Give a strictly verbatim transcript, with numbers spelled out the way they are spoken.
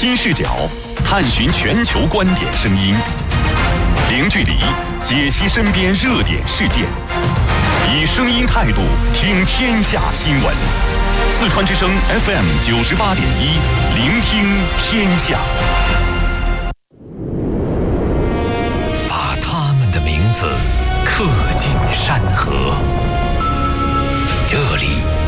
新视角，探寻全球观点声音，零距离解析身边热点事件，以声音态度听天下新闻。四川之声 F M 九十八点一，聆听天下。 把他们的名字刻进山河，这里